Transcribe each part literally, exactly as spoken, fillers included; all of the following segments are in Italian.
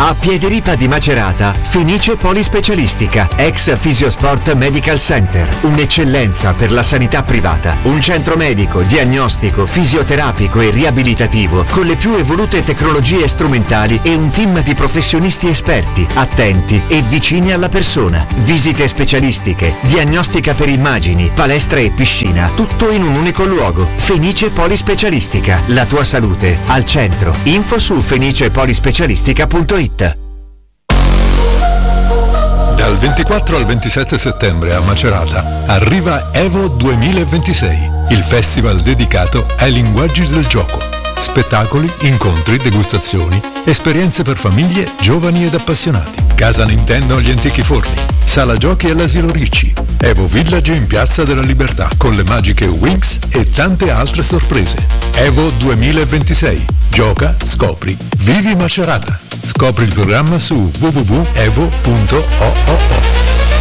A Piederipa di Macerata, Fenice Polispecialistica, ex Fisiosport Medical Center, un'eccellenza per la sanità privata, un centro medico, diagnostico, fisioterapico e riabilitativo con le più evolute tecnologie strumentali e un team di professionisti esperti, attenti e vicini alla persona. Visite specialistiche, diagnostica per immagini, palestra e piscina, tutto in un unico luogo. Fenice Polispecialistica, la tua salute al centro. Info su fenice polispecialistica punto it. Dal ventiquattro al ventisette settembre a Macerata arriva Evo duemilaventisei, il festival dedicato ai linguaggi del gioco. Spettacoli, incontri, degustazioni, esperienze per famiglie, giovani ed appassionati. Casa Nintendo agli Antichi Forni, Sala Giochi all'Asilo Ricci, Evo Village in Piazza della Libertà con le magiche Winx e tante altre sorprese. Evo duemilaventisei. Gioca, scopri, vivi Macerata. Scopri il programma su w w w punto evo punto org.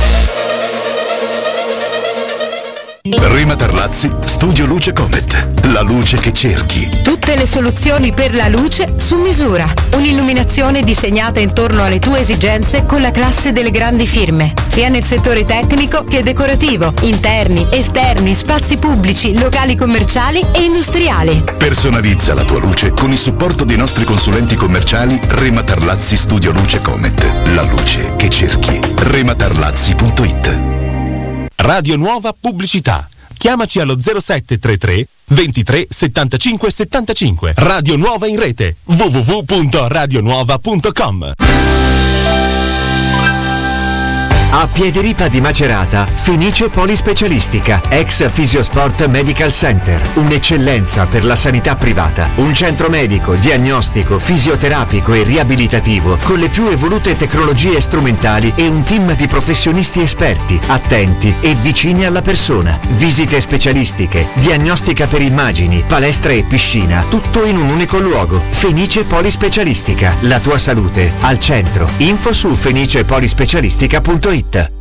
Rima Tarlazzi, Studio Luce Comet, la luce che cerchi. Tutte le soluzioni per la luce su misura. Un'illuminazione disegnata intorno alle tue esigenze con la classe delle grandi firme, sia nel settore tecnico che decorativo, interni, esterni, spazi pubblici, locali commerciali e industriali. Personalizza la tua luce con il supporto dei nostri consulenti commerciali Rima Tarlazzi Studio Luce Comet, la luce che cerchi. rema tarlazzi punto it. Radio Nuova Pubblicità. Chiamaci allo zero sette tre tre ventitré settantacinque settantacinque. Radio Nuova in rete w w w punto radio nuova punto com. A Piederipa di Macerata, Fenice Polispecialistica, ex Fisiosport Medical Center, un'eccellenza per la sanità privata, un centro medico, diagnostico, fisioterapico e riabilitativo con le più evolute tecnologie strumentali e un team di professionisti esperti, attenti e vicini alla persona. Visite specialistiche, diagnostica per immagini, palestra e piscina, tutto in un unico luogo. Fenice Polispecialistica, la tua salute al centro. Info su fenice polispecialistica punto it.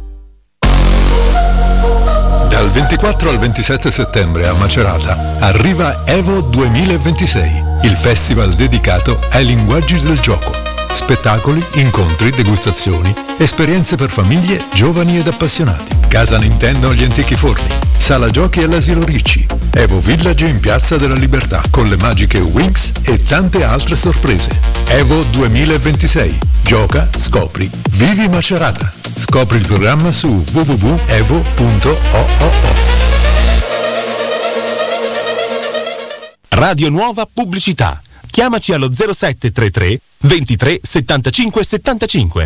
Dal ventiquattro al ventisette settembre a Macerata arriva Evo duemilaventisei, il festival dedicato ai linguaggi del gioco. Spettacoli, incontri, degustazioni, esperienze per famiglie, giovani ed appassionati. Casa Nintendo agli Antichi Forni, Sala Giochi all'Asilo Ricci, Evo Village in Piazza della Libertà con le magiche Winx e tante altre sorprese. Evo duemilaventisei. Gioca, scopri, vivi Macerata. Scopri il programma su w w w punto evo punto org. Radio Nuova Pubblicità. Chiamaci allo zero sette tre tre ventitré settantacinque settantacinque.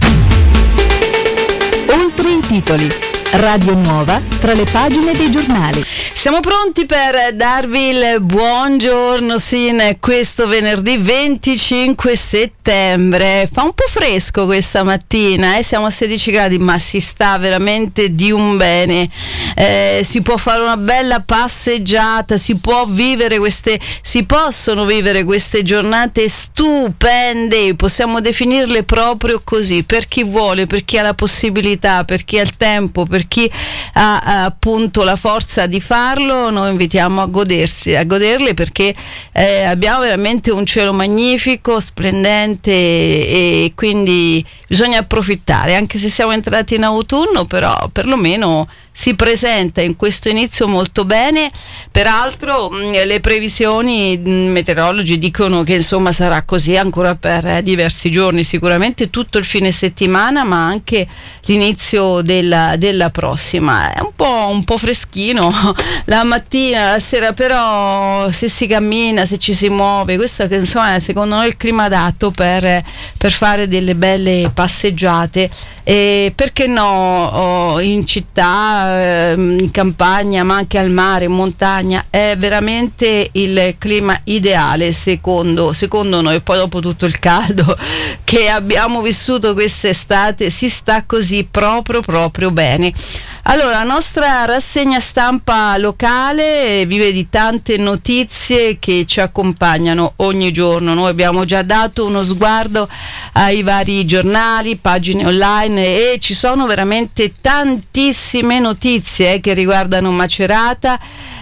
Oltre i titoli. Radio Nuova tra le pagine dei giornali. Siamo pronti per darvi il buongiorno, sì, in questo venerdì venticinque settembre. Fa un po' fresco questa mattina, eh? Siamo a sedici gradi, ma si sta veramente di un bene. Eh, si può fare una bella passeggiata, si può vivere queste, si possono vivere queste giornate stupende, possiamo definirle proprio così, per chi vuole, per chi ha la possibilità, per chi ha il tempo, per chi ha, ha appunto la forza di farlo. Noi invitiamo a godersi, a goderle, perché eh, abbiamo veramente un cielo magnifico, splendente, e, e quindi bisogna approfittare, anche se siamo entrati in autunno, però perlomeno si presenta in questo inizio molto bene. Peraltro mh, le previsioni mh, meteorologi dicono che insomma sarà così ancora per eh, diversi giorni, sicuramente tutto il fine settimana, ma anche l'inizio della, della prossima. È un po', un po' freschino la mattina, la sera, però se si cammina, se ci si muove, questo che insomma è secondo noi il clima adatto per, per fare delle belle passeggiate, e perché no, oh, in città, in campagna, ma anche al mare, in montagna. È veramente il clima ideale secondo, secondo noi. Poi dopo tutto il caldo che abbiamo vissuto quest'estate si sta così proprio proprio bene. Allora, la nostra rassegna stampa locale vive di tante notizie che ci accompagnano ogni giorno. Noi abbiamo già dato uno sguardo ai vari giornali, pagine online, e ci sono veramente tantissime notizie eh, che riguardano Macerata.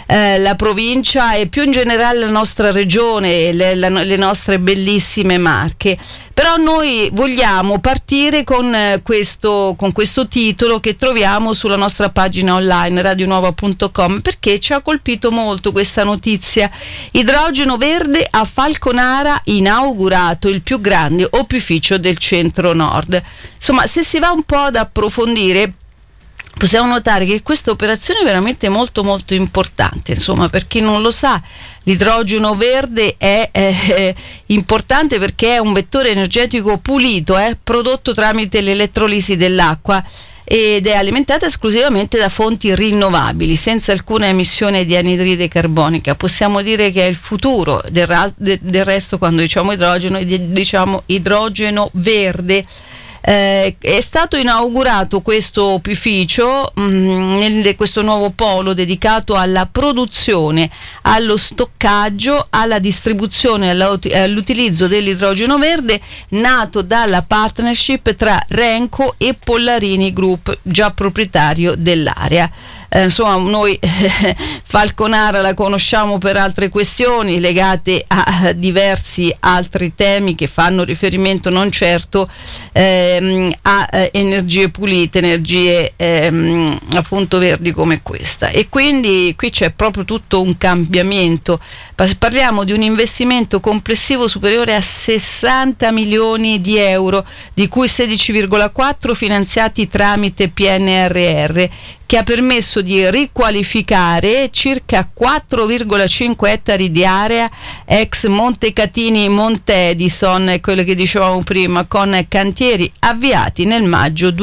eh, la provincia e più in generale la nostra regione, le, la, le nostre bellissime Marche. Però noi vogliamo partire con questo, con questo titolo che troviamo sulla nostra pagina online radionuova punto com, perché ci ha colpito molto questa notizia. Idrogeno verde a Falconara, inaugurato il più grande opificio del centro-nord. Insomma, se si va un po' ad approfondire, possiamo notare che questa operazione è veramente molto molto importante. Insomma, per chi non lo sa, l'idrogeno verde è eh, importante perché è un vettore energetico pulito, eh, prodotto tramite l'elettrolisi dell'acqua ed è alimentata esclusivamente da fonti rinnovabili, senza alcuna emissione di anidride carbonica. Possiamo dire che è il futuro. Del, ra- de- del resto, quando diciamo idrogeno, diciamo idrogeno verde. Eh, è stato inaugurato questo opificio, mh, nel, questo nuovo polo dedicato alla produzione, allo stoccaggio, alla distribuzione e all'utilizzo dell'idrogeno verde, nato dalla partnership tra Renco e Pollarini Group, già proprietario dell'area. Eh, insomma, noi eh, Falconara la conosciamo per altre questioni legate a diversi altri temi che fanno riferimento non certo ehm, a eh, energie pulite, energie ehm, appunto verdi come questa. E quindi qui c'è proprio tutto un cambiamento. Parliamo di un investimento complessivo superiore a sessanta milioni di euro, di cui sedici virgola quattro finanziati tramite P N R R, che ha permesso di riqualificare circa quattro virgola cinque ettari di area ex Montecatini Montedison, quello che dicevamo prima, con cantieri avviati nel maggio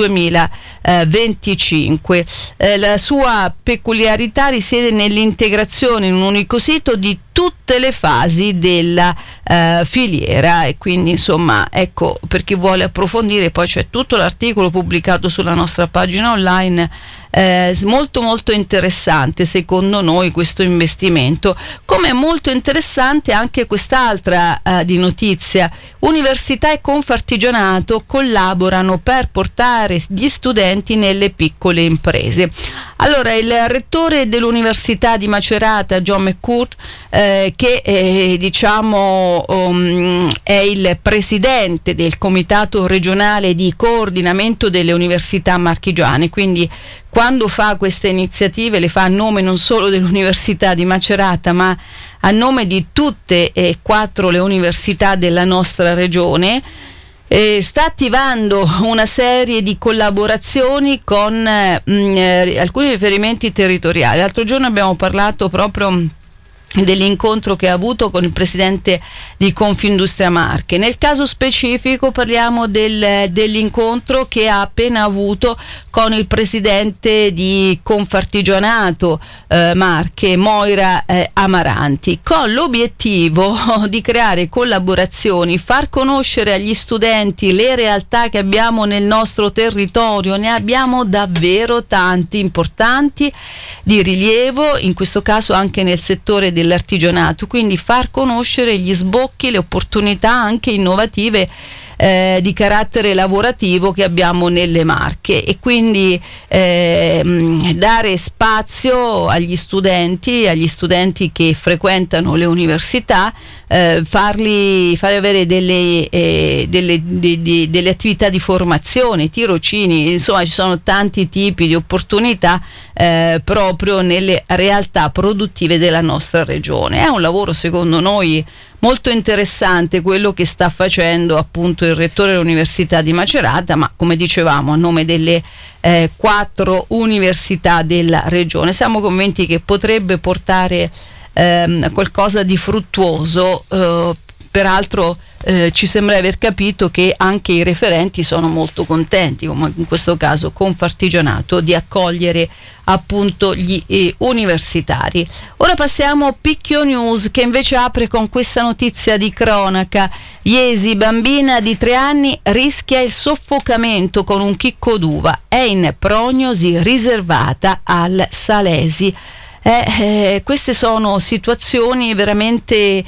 duemilaventicinque. Eh, la sua peculiarità risiede nell'integrazione in un unico sito di tutte le fasi della uh, filiera, e quindi insomma, ecco, per chi vuole approfondire, poi c'è tutto l'articolo pubblicato sulla nostra pagina online, eh, molto molto interessante secondo noi questo investimento, come è molto interessante anche quest'altra uh, di notizia. Università e Confartigianato collaborano per portare gli studenti nelle piccole imprese. Allora, il rettore dell'Università di Macerata, John McCourt, eh, che eh, diciamo um, è il presidente del Comitato regionale di coordinamento delle università marchigiane, quindi quando fa queste iniziative le fa a nome non solo dell'Università di Macerata, ma a nome di tutte e quattro le università della nostra regione. Eh, sta attivando una serie di collaborazioni con eh, mh, alcuni riferimenti territoriali. L'altro giorno abbiamo parlato proprio dell'incontro che ha avuto con il presidente di Confindustria Marche. Nel caso specifico parliamo del, dell'incontro che ha appena avuto con il presidente di Confartigianato eh, Marche, Moira eh, Amaranti, con l'obiettivo di creare collaborazioni, far conoscere agli studenti le realtà che abbiamo nel nostro territorio. Ne abbiamo davvero tanti importanti, di rilievo, in questo caso anche nel settore dell'artigianato, quindi far conoscere gli sbocchi, le opportunità anche innovative eh, di carattere lavorativo che abbiamo nelle Marche, e quindi eh, dare spazio agli studenti, agli studenti che frequentano le università, eh, farli fare avere delle, eh, delle, de, de, delle attività di formazione, tirocini, insomma ci sono tanti tipi di opportunità eh, proprio nelle realtà produttive della nostra regione. È un lavoro secondo noi molto interessante quello che sta facendo appunto il rettore dell'Università di Macerata, ma come dicevamo a nome delle eh, quattro università della regione. Siamo convinti che potrebbe portare ehm, qualcosa di fruttuoso. Eh, peraltro eh, ci sembra aver capito che anche i referenti sono molto contenti, come in questo caso Confartigianato, di accogliere appunto gli eh, universitari. Ora passiamo a Picchio News, che invece apre con questa notizia di cronaca. Iesi, bambina di tre anni rischia il soffocamento con un chicco d'uva, è in prognosi riservata al Salesi. Eh, eh, queste sono situazioni veramente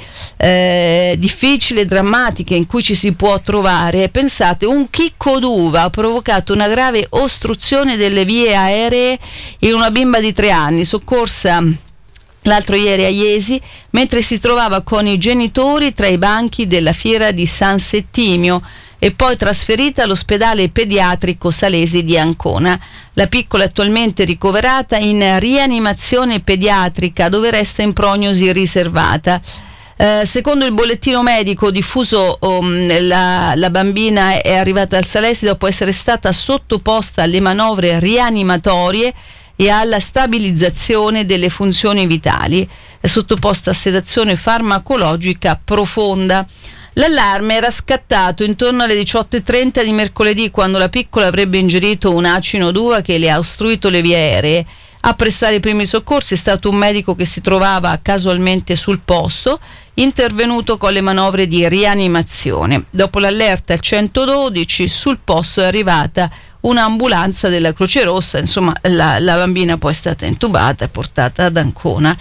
eh, difficili e drammatiche in cui ci si può trovare. Pensate, un chicco d'uva ha provocato una grave ostruzione delle vie aeree in una bimba di tre anni, soccorsa l'altro ieri a Iesi, mentre si trovava con i genitori tra i banchi della fiera di San Settimio, e poi trasferita all'ospedale pediatrico Salesi di Ancona. La piccola è attualmente ricoverata in rianimazione pediatrica, dove resta in prognosi riservata. Eh, secondo il bollettino medico diffuso, um, la, la bambina è arrivata al Salesi dopo essere stata sottoposta alle manovre rianimatorie e alla stabilizzazione delle funzioni vitali. È sottoposta a sedazione farmacologica profonda. L'allarme era scattato intorno alle diciotto e trenta di mercoledì, quando la piccola avrebbe ingerito un acino d'uva che le ha ostruito le vie aeree. A prestare i primi soccorsi è stato un medico che si trovava casualmente sul posto, intervenuto con le manovre di rianimazione. Dopo l'allerta al centododici, sul posto è arrivata un'ambulanza della Croce Rossa. Insomma, la, la bambina poi è stata intubata e portata ad Ancona.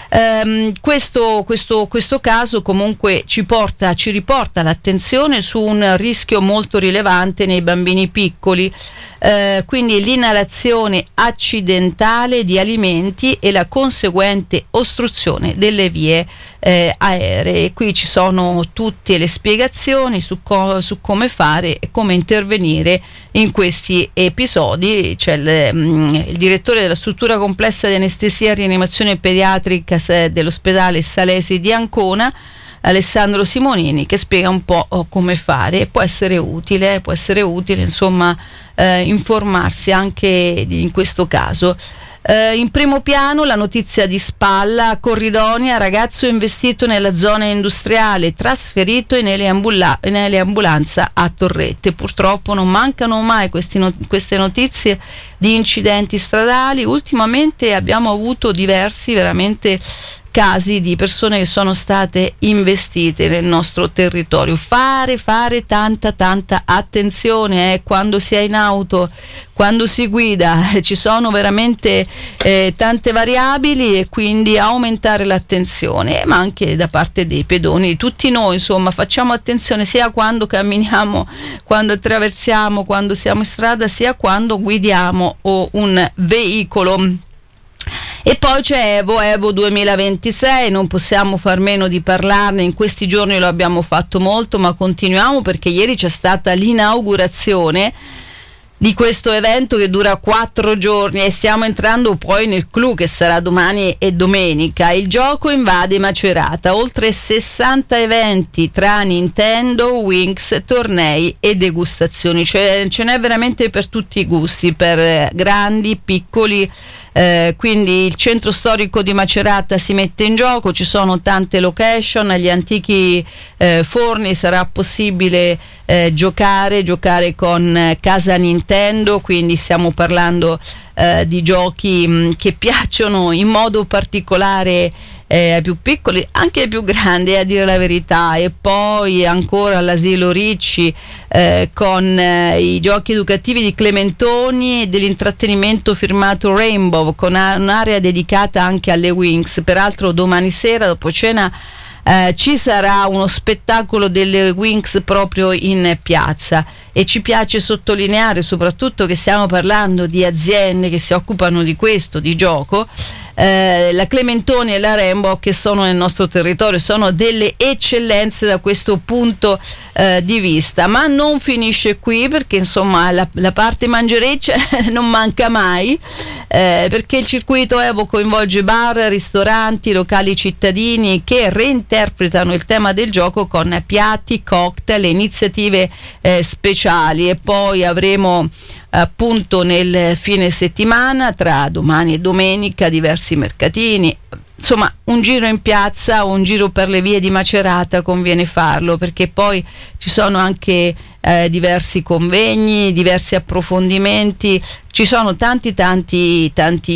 Um, questo, questo, questo caso comunque ci porta, ci riporta l'attenzione su un rischio molto rilevante nei bambini piccoli, uh, quindi l'inalazione accidentale di alimenti e la conseguente ostruzione delle vie eh, aeree. Qui ci sono tutte le spiegazioni su, co- su come fare e come intervenire in questi episodi. C'è il, mm, il direttore della struttura complessa di anestesia e rianimazione pediatrica dell'ospedale Salesi di Ancona, Alessandro Simonini, che spiega un po' come fare. Può essere utile, può essere utile insomma eh, informarsi anche in questo caso. Eh, in primo piano la notizia di Spalla, Corridonia, ragazzo investito nella zona industriale, trasferito in eleambulanza a Torrette. Purtroppo non mancano mai questi no- queste notizie di incidenti stradali. Ultimamente abbiamo avuto diversi veramente casi di persone che sono state investite nel nostro territorio. Fare, fare tanta tanta attenzione eh, quando si è in auto, quando si guida, ci sono veramente eh, tante variabili, e quindi aumentare l'attenzione, ma anche da parte dei pedoni, tutti noi insomma facciamo attenzione sia quando camminiamo, quando attraversiamo, quando siamo in strada, sia quando guidiamo o un veicolo. E poi c'è Evo, Evo duemilaventisei, non possiamo far meno di parlarne. In questi giorni lo abbiamo fatto molto, ma continuiamo, perché ieri c'è stata l'inaugurazione di questo evento che dura quattro giorni, e stiamo entrando poi nel clou, che sarà domani e domenica. Il gioco invade Macerata, oltre sessanta eventi tra Nintendo, Winx, tornei e degustazioni. Cioè, ce n'è veramente per tutti i gusti, per grandi, piccoli. Eh, quindi il centro storico di Macerata si mette in gioco, ci sono tante location, agli antichi eh, forni sarà possibile eh, giocare, giocare con eh, Casa Nintendo, quindi stiamo parlando eh, di giochi mh, che piacciono in modo particolare eh, ai più piccoli, anche ai più grandi, a dire la verità. E poi ancora all'asilo Ricci eh, con eh, i giochi educativi di Clementoni e dell'intrattenimento firmato Rainbow, con a- un'area dedicata anche alle Winx. Peraltro domani sera dopo cena Eh, ci sarà uno spettacolo delle Winx proprio in piazza, e ci piace sottolineare soprattutto che stiamo parlando di aziende che si occupano di questo, di gioco. Eh, la Clementoni e la Rainbow, che sono nel nostro territorio, sono delle eccellenze da questo punto eh, di vista. Ma non finisce qui, perché insomma la, la parte mangereccia non manca mai, eh, perché il circuito Evo coinvolge bar, ristoranti, locali cittadini che reinterpretano il tema del gioco con piatti, cocktail e iniziative eh, speciali. E poi avremo appunto nel fine settimana, tra domani e domenica, diversi mercatini. Insomma, un giro in piazza, un giro per le vie di Macerata conviene farlo, perché poi ci sono anche eh, diversi convegni, diversi approfondimenti, ci sono tanti tanti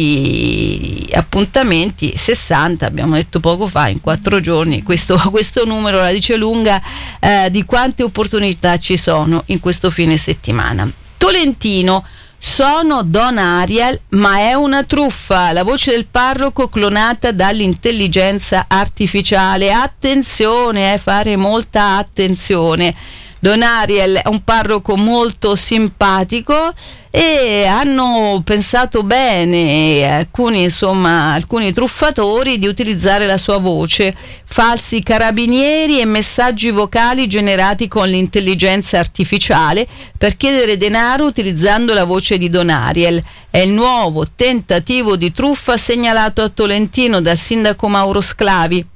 tanti appuntamenti. Sessanta abbiamo detto poco fa, in quattro giorni. Questo, questo numero la dice lunga eh, di quante opportunità ci sono in questo fine settimana. Tolentino: sono Don Ariel, ma è una truffa. La voce del parroco clonata dall'intelligenza artificiale. Attenzione, eh, fare molta attenzione. Don Ariel è un parroco molto simpatico e hanno pensato bene alcuni, insomma, alcuni truffatori di utilizzare la sua voce, falsi carabinieri e messaggi vocali generati con l'intelligenza artificiale per chiedere denaro utilizzando la voce di Don Ariel. È il nuovo tentativo di truffa segnalato a Tolentino dal sindaco Mauro Sclavi.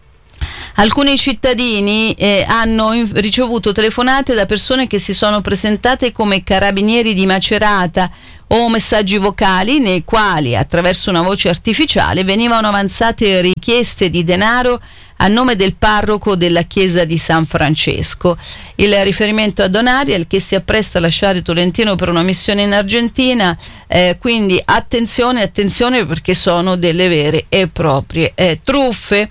Alcuni cittadini eh, hanno in- ricevuto telefonate da persone che si sono presentate come carabinieri di Macerata o messaggi vocali nei quali, attraverso una voce artificiale, venivano avanzate richieste di denaro a nome del parroco della chiesa di San Francesco. Il riferimento a Don Ariel, che si appresta a lasciare Tolentino per una missione in Argentina, eh, quindi attenzione, attenzione, perché sono delle vere e proprie eh, truffe.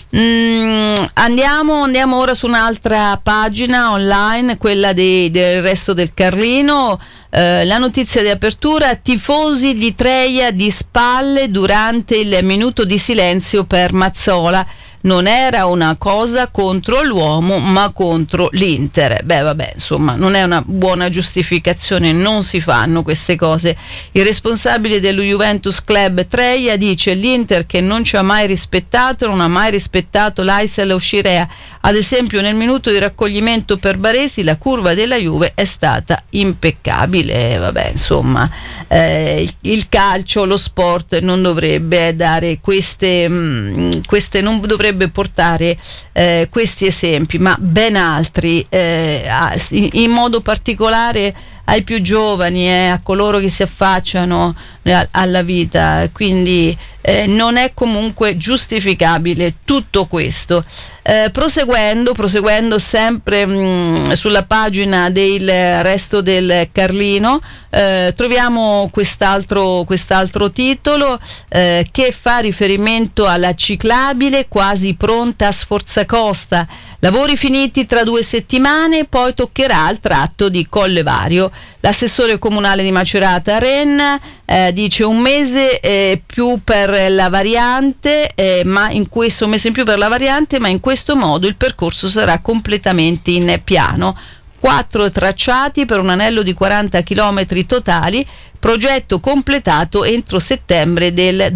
Mm, andiamo, andiamo ora su un'altra pagina online, quella dei, del Resto del Carlino. Eh, la notizia di apertura: tifosi di Treia di spalle durante il minuto di silenzio per Mazzola. Non era una cosa contro l'uomo, ma contro l'Inter. Beh, vabbè, insomma, non è una buona giustificazione, non si fanno queste cose. Il responsabile dello Juventus Club Treia dice: l'Inter, che non ci ha mai rispettato, non ha mai rispettato l'Aisel o Scirea. Ad esempio, nel minuto di raccoglimento per Baresi, la curva della Juve è stata impeccabile. Vabbè, insomma, eh, il calcio, lo sport non dovrebbe dare queste, mh, queste non dovrebbe portare eh, questi esempi, ma ben altri, eh, in modo particolare ai più giovani, eh, a coloro che si affacciano alla vita. Quindi eh, non è comunque giustificabile tutto questo. Eh, proseguendo, proseguendo sempre mh, sulla pagina del Resto del Carlino, eh, troviamo quest'altro, quest'altro titolo eh, che fa riferimento alla ciclabile quasi pronta a Sforzacosta. Lavori finiti tra due settimane, poi toccherà al tratto di Colle Vario. L'assessore comunale di Macerata Renna eh, dice un mese eh, più per la variante, eh, ma in questo un mese in più per la variante, ma in questo modo il percorso sarà completamente in piano. Quattro tracciati per un anello di quaranta chilometri totali, progetto completato entro settembre del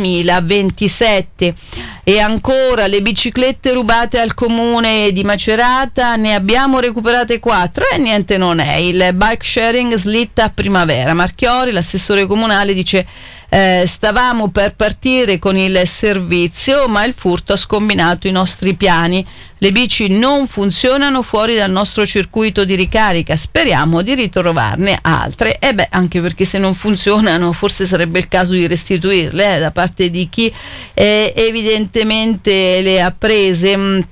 duemilaventisette. E ancora le biciclette rubate al comune di Macerata, ne abbiamo recuperate quattro e niente non è. Il bike sharing slitta a primavera. Marchiori, l'assessore comunale, dice eh, stavamo per partire con il servizio, ma il furto ha scombinato i nostri piani. Le bici non funzionano fuori dal nostro circuito di ricarica, speriamo di ritrovarne altre. E beh, anche perché se non funzionano forse sarebbe il caso di restituirle eh, da parte di chi eh, evidentemente le ha prese.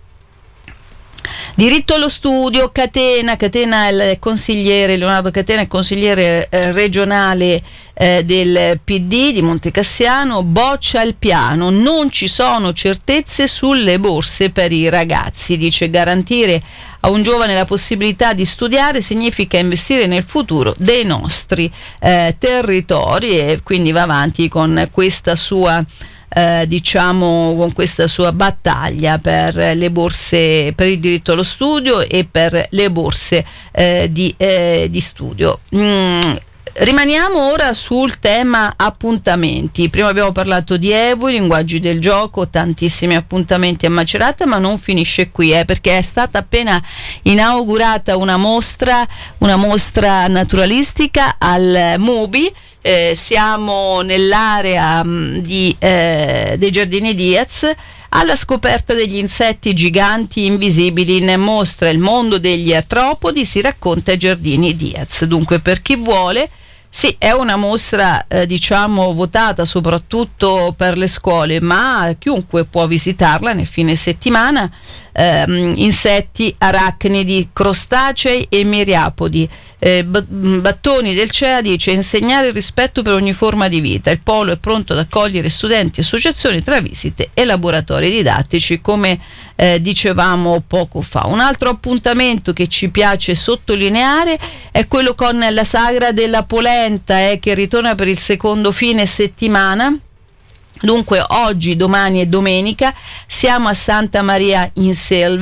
Diritto allo studio, Catena, Catena è il consigliere, Leonardo Catena è il consigliere eh, regionale eh, del P D di Montecassiano, boccia il piano, non ci sono certezze sulle borse per i ragazzi, dice garantire a un giovane la possibilità di studiare significa investire nel futuro dei nostri eh, territori, e quindi va avanti con questa sua Eh, diciamo con questa sua battaglia per le borse, per il diritto allo studio e per le borse eh, di, eh, di studio. Mm. Rimaniamo ora sul tema appuntamenti. Prima abbiamo parlato di Evo, i linguaggi del gioco, tantissimi appuntamenti a Macerata, ma non finisce qui, eh, perché è stata appena inaugurata una mostra, una mostra naturalistica al Mubi. Eh, siamo nell'area mh, di, eh, dei Giardini Diaz, alla scoperta degli insetti giganti invisibili in mostra. Il mondo degli artropodi si racconta ai Giardini Diaz. Dunque, per chi vuole, sì, è una mostra eh, diciamo votata soprattutto per le scuole, ma chiunque può visitarla nel fine settimana. Ehm, insetti, arachnidi, crostacei e miriapodi. Eh, Battoni del C E A dice insegnare il rispetto per ogni forma di vita. Il polo è pronto ad accogliere studenti e associazioni tra visite e laboratori didattici, come eh, dicevamo poco fa. Un altro appuntamento che ci piace sottolineare è quello con la sagra della polenta, eh, che ritorna per il secondo fine settimana. Dunque oggi, domani e domenica siamo a Santa Maria in Selva,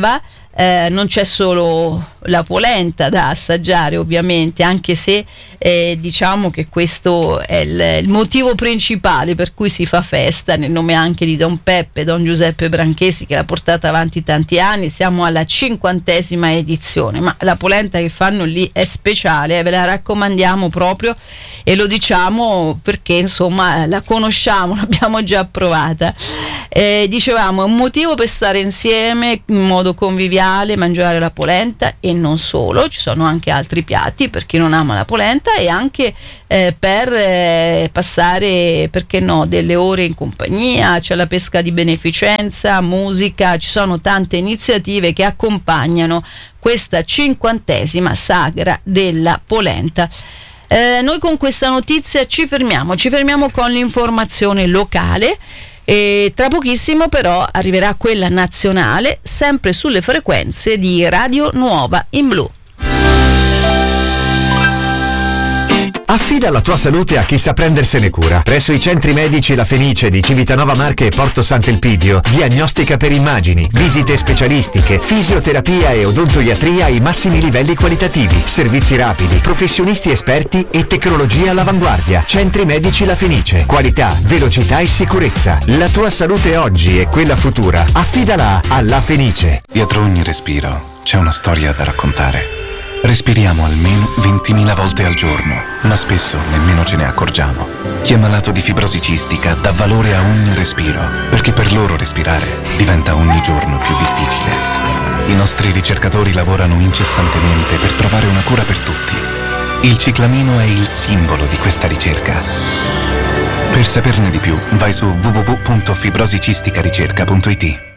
eh, non c'è solo la polenta da assaggiare, ovviamente, anche se eh, diciamo che questo è il, il motivo principale per cui si fa festa, nel nome anche di Don Peppe, Don Giuseppe Branchesi, che l'ha portata avanti tanti anni. Siamo alla cinquantesima edizione, ma la polenta che fanno lì è speciale, ve la raccomandiamo proprio, e lo diciamo perché insomma la conosciamo, l'abbiamo già provata. Eh, dicevamo, è un motivo per stare insieme in modo conviviale, mangiare la polenta, e non solo, ci sono anche altri piatti per chi non ama la polenta, e anche eh, per eh, passare, perché no, delle ore in compagnia. C'è la pesca di beneficenza, musica, ci sono tante iniziative che accompagnano questa cinquantesima sagra della polenta. Eh, noi con questa notizia ci fermiamo, ci fermiamo con l'informazione locale, e tra pochissimo però arriverà quella nazionale, sempre sulle frequenze di Radio Nuova in Blu. Affida la tua salute a chi sa prendersene cura. Presso i centri medici La Fenice di Civitanova Marche e Porto Sant'Elpidio, diagnostica per immagini, visite specialistiche, fisioterapia e odontoiatria ai massimi livelli qualitativi, servizi rapidi, professionisti esperti e tecnologia all'avanguardia. Centri medici La Fenice. Qualità, velocità e sicurezza. La tua salute oggi e quella futura. Affidala a La Fenice. Dietro ogni respiro c'è una storia da raccontare. Respiriamo almeno ventimila volte al giorno, ma spesso nemmeno ce ne accorgiamo. Chi è malato di fibrosi cistica dà valore a ogni respiro, perché per loro respirare diventa ogni giorno più difficile. I nostri ricercatori lavorano incessantemente per trovare una cura per tutti. Il ciclamino è il simbolo di questa ricerca. Per saperne di più, vai su w w w punto fibrosicisticaricerca punto i t.